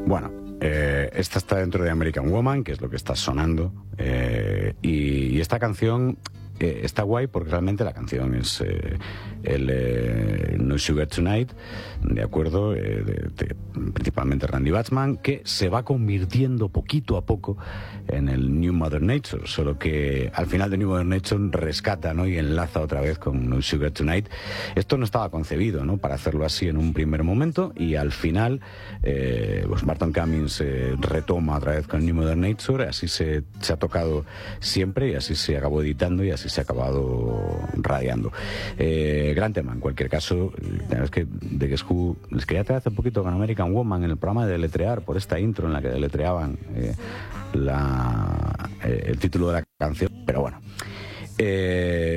Bueno, esta está dentro de American Woman, que es lo que está sonando, y esta canción está guay porque realmente la canción es No Sugar Tonight, de acuerdo, principalmente Randy Bachman, que se va convirtiendo poquito a poco en el New Modern Nature, solo que al final de New Modern Nature rescata, ¿no?, y enlaza otra vez con No Sugar Tonight. Esto no estaba concebido, ¿no?, para hacerlo así en un primer momento, y al final pues Martin Cummings retoma otra vez con New Modern Nature. Así se ha tocado siempre, y así se acabó editando, y así se ha acabado radiando. Gran tema, en cualquier caso. La verdad es que The Guess Who les quería traer hace poquito con American Woman en el programa de deletrear, por esta intro en la que deletreaban el título de la canción, pero bueno.